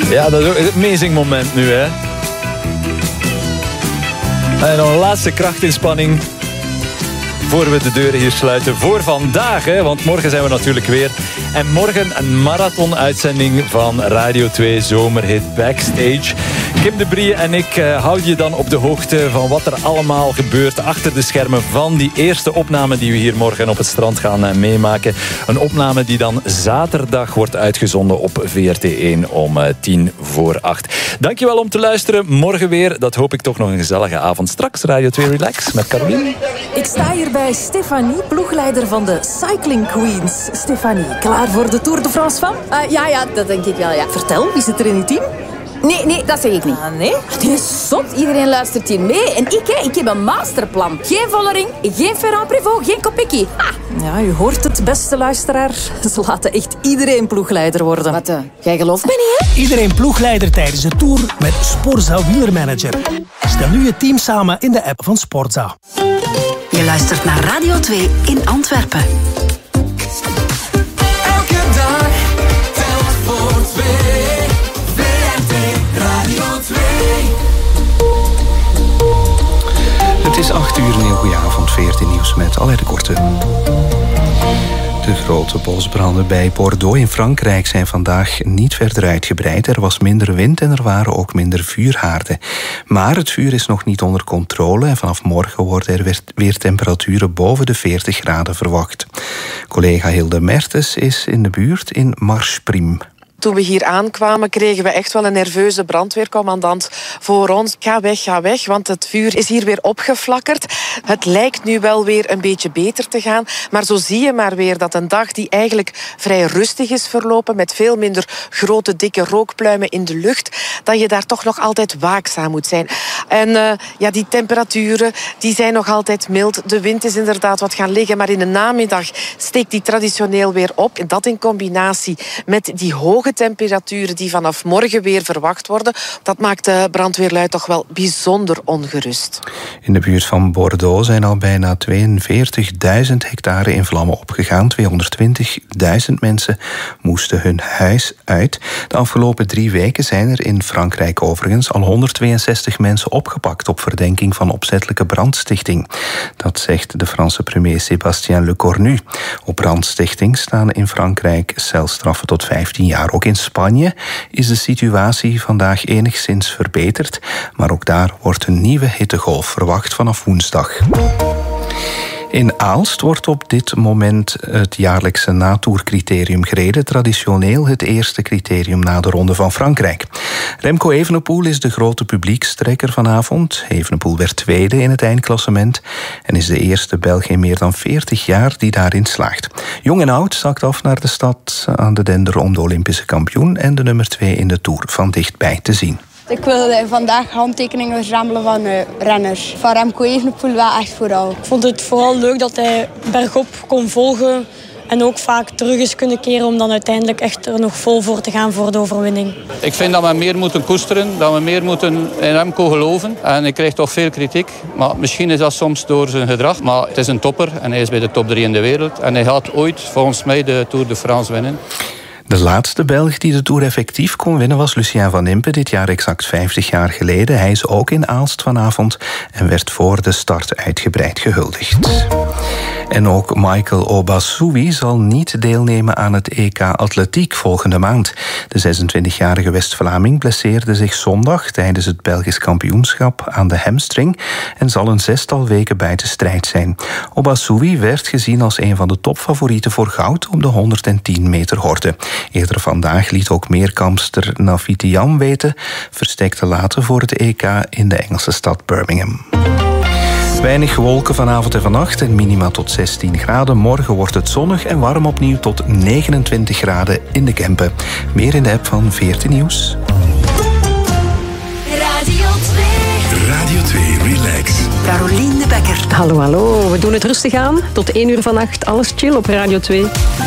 Ja, dat is ook een amazing moment nu, hè. En nog een laatste krachtinspanning voor we de deuren hier sluiten voor vandaag, hè, want morgen zijn we natuurlijk weer. En morgen een marathon-uitzending van Radio 2 Zomerhit Backstage. Kim de Brie en ik houden je dan op de hoogte van wat er allemaal gebeurt achter de schermen van die eerste opname die we hier morgen op het strand gaan meemaken. Een opname die dan zaterdag wordt uitgezonden op VRT1 om 7:50. Dankjewel om te luisteren. Morgen weer, dat hoop ik toch nog een gezellige avond. Straks Radio 2 Relax met Caroline. Ik sta hier bij Stefanie, ploegleider van de Cycling Queens. Stefanie, klaar voor de Tour de France van? Ja, dat denk ik wel, ja. Vertel, wie zit er in uw team? Nee, dat zeg ik niet. Ah, nee? Het is zot, iedereen luistert hier mee. En ik heb een masterplan. Geen Vollering, geen Ferrand-Prévot, geen Kopecky. Ja, u hoort het, beste luisteraar. Ze laten echt iedereen ploegleider worden. Wat, jij gelooft me niet, hè? Iedereen ploegleider tijdens de Tour met Sporza Wielermanager. Stel nu je team samen in de app van Sporza. Je luistert naar Radio 2 in Antwerpen. Elke dag telt voor twee. VRT Radio 2. Het is 8 uur, een heel goede avond. VRT Nieuws met Alain de Korte. De grote bosbranden bij Bordeaux in Frankrijk zijn vandaag niet verder uitgebreid. Er was minder wind en er waren ook minder vuurhaarden. Maar het vuur is nog niet onder controle en vanaf morgen worden er weer temperaturen boven de 40 graden verwacht. Collega Hilde Mertens is in de buurt in Marsprim. Toen we hier aankwamen kregen we echt wel een nerveuze brandweercommandant voor ons. Ga weg, want het vuur is hier weer opgeflakkerd. Het lijkt nu wel weer een beetje beter te gaan. Maar zo zie je maar weer dat een dag die eigenlijk vrij rustig is verlopen, met veel minder grote, dikke rookpluimen in de lucht, dat je daar toch nog altijd waakzaam moet zijn. En die temperaturen die zijn nog altijd mild. De wind is inderdaad wat gaan liggen, maar in de namiddag steekt die traditioneel weer op. En dat in combinatie met die hoge temperaturen die vanaf morgen weer verwacht worden, dat maakt de brandweerlui toch wel bijzonder ongerust. In de buurt van Bordeaux zijn al bijna 42.000 hectare in vlammen opgegaan. 220.000 mensen moesten hun huis uit. De afgelopen 3 weken zijn er in Frankrijk overigens al 162 mensen opgepakt op verdenking van opzettelijke brandstichting. Dat zegt de Franse premier Sébastien Lecornu. Op brandstichting staan in Frankrijk celstraffen tot 15 jaar. Ook in Spanje is de situatie vandaag enigszins verbeterd, maar ook daar wordt een nieuwe hittegolf verwacht vanaf woensdag. In Aalst wordt op dit moment het jaarlijkse natourcriterium gereden. Traditioneel het eerste criterium na de Ronde van Frankrijk. Remco Evenepoel is de grote publiekstrekker vanavond. Evenepoel werd tweede in het eindklassement en is de eerste Belg in meer dan 40 jaar die daarin slaagt. Jong en oud zakt af naar de stad aan de Dender om de Olympische kampioen en de nummer 2 in de Tour van dichtbij te zien. Ik wilde vandaag handtekeningen verzamelen van renners. Van Remco Evenepoel wel echt vooral. Ik vond het vooral leuk dat hij bergop kon volgen en ook vaak terug is kunnen keren om dan uiteindelijk echt er nog vol voor te gaan voor de overwinning. Ik vind dat we meer moeten koesteren, dat we meer moeten in Remco geloven. En ik krijg toch veel kritiek, maar misschien is dat soms door zijn gedrag. Maar het is een topper en hij is bij de top 3 in de wereld. En hij gaat ooit volgens mij de Tour de France winnen. De laatste Belg die de Tour effectief kon winnen was Lucien Van Impe, dit jaar exact 50 jaar geleden. Hij is ook in Aalst vanavond en werd voor de start uitgebreid gehuldigd. En ook Michael Obasui zal niet deelnemen aan het EK Atletiek volgende maand. De 26-jarige West-Vlaming blesseerde zich zondag tijdens het Belgisch kampioenschap aan de hamstring en zal een 6-tal weken buiten strijd zijn. Obasui werd gezien als een van de topfavorieten voor goud op de 110 meter horde. Eerder vandaag liet ook meerkampster Nafitiam weten verstek te laten voor het EK in de Engelse stad Birmingham. Weinig wolken vanavond en vannacht en minima tot 16 graden. Morgen wordt het zonnig en warm opnieuw tot 29 graden in de Kempen. Meer in de app van VRT Nieuws. Radio 2. Radio 2 Relax. Caroline de Bekker. Hallo, we doen het rustig aan. Tot 1 uur vannacht, alles chill op Radio 2.